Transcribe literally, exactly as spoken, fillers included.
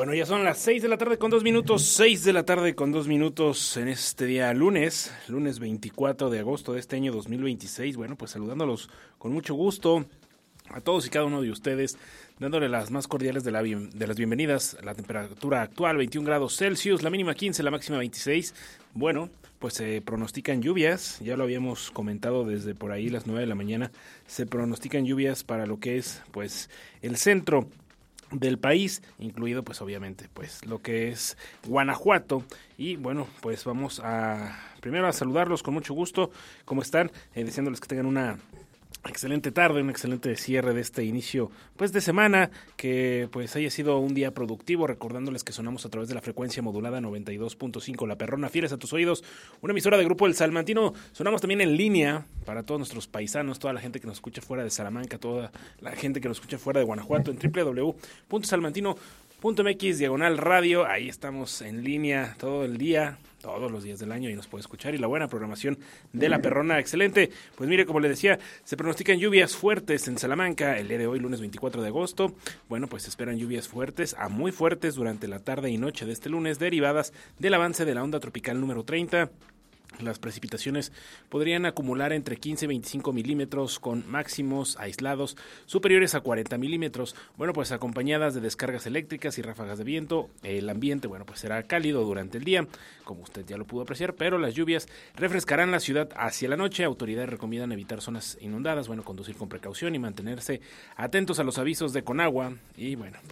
Bueno, ya son las seis de la tarde con dos minutos, seis de la tarde con dos minutos en este día lunes, lunes veinticuatro de agosto de este año dos mil veintiséis. Bueno, pues saludándolos con mucho gusto a todos y cada uno de ustedes, dándole las más cordiales de, la, de las bienvenidas. La temperatura actual veintiún grados Celsius, la mínima quince, la máxima veintiséis. Bueno, pues se pronostican lluvias, ya lo habíamos comentado desde por ahí las nueve de la mañana, se pronostican lluvias para lo que es pues el centro del país, incluido pues obviamente pues lo que es Guanajuato. Y bueno, pues vamos a primero a saludarlos con mucho gusto. ¿Cómo están? Eh, deseándoles que tengan una excelente tarde, un excelente cierre de este inicio pues de semana, que pues haya sido un día productivo, recordándoles que sonamos a través de la frecuencia modulada noventa y dos punto cinco, La Perrona, fieles a tus oídos, una emisora de Grupo El Salmantino. Sonamos también en línea para todos nuestros paisanos, toda la gente que nos escucha fuera de Salamanca, toda la gente que nos escucha fuera de Guanajuato, en doble u doble u doble u punto salmantino punto m x diagonal radio. Ahí estamos en línea todo el día, todos los días del año, y nos puede escuchar. Y la buena programación de La Perrona, excelente. Pues mire, como le decía, se pronostican lluvias fuertes en Salamanca el día de hoy, lunes veinticuatro de agosto. Bueno, pues se esperan lluvias fuertes a muy fuertes durante la tarde y noche de este lunes, derivadas del avance de la onda tropical número treinta. Las precipitaciones podrían acumular entre quince y veinticinco milímetros, con máximos aislados superiores a cuarenta milímetros. Bueno, pues acompañadas de descargas eléctricas y ráfagas de viento. El ambiente, bueno, pues será cálido durante el día, como usted ya lo pudo apreciar, pero las lluvias refrescarán la ciudad hacia la noche. Autoridades recomiendan evitar zonas inundadas, bueno, conducir con precaución y mantenerse atentos a los avisos de Conagua. Y bueno,